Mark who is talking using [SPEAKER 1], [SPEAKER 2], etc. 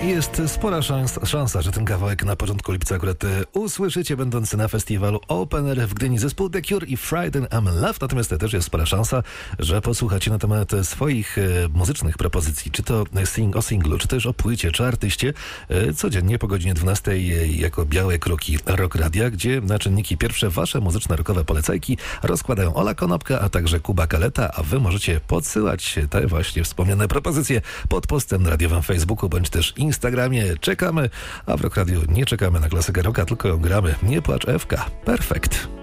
[SPEAKER 1] Jest spora szansa, że ten kawałek na początku lipca akurat usłyszycie, będący na festiwalu Open Air w Gdyni zespół The Cure i Friday I'm in Love. Natomiast też jest spora szansa, że posłuchacie na temat swoich muzycznych propozycji, czy to o singlu, czy też o płycie, czy artyście, codziennie po godzinie 12 jako białe kruki Rock Radia, gdzie na czynniki pierwsze wasze muzyczne rockowe polecajki rozkładają Ola Konopka, a także Kuba Kaleta, a wy możecie podsyłać te właśnie wspomniane propozycje pod postem na radiowym Facebooku, bądź też Instagramie. Czekamy, a w Rock Radio nie czekamy na klasykę rocka, tylko gramy Nie płacz Ewka. Perfekt.